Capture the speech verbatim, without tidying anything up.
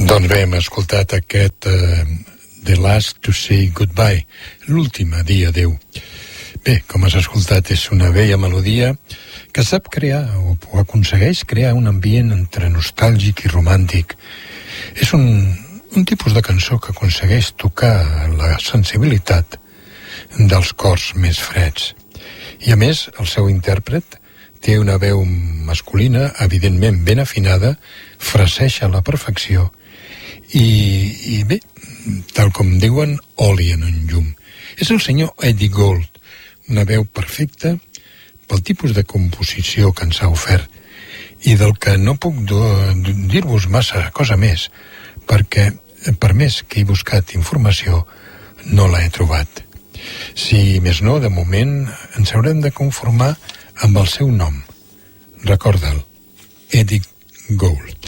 Doncs bé, hem escoltat aquest uh, The Last to Say Goodbye, l'últim a dir adeu. Bé, com has escoltat, és una vella melodia que sap crear o, o aconsegueix crear un ambient entre nostàlgic i romàntic. És un, un tipus de cançó que aconsegueix tocar la sensibilitat dels cors més freds. I a més, el seu intèrpret té una veu masculina, evidentment ben afinada, fraseja a la perfecció i, i bé, tal com diuen, oli en un llum. És el senyor Eddie Gold, una veu perfecta pel tipus de composició que ens ha ofert i del que no puc dir-vos massa cosa més, perquè per més que he buscat informació no la he trobat. Si més no, de moment ens haurem de conformar amb el seu nom. Recorda'l, Eddie Gold.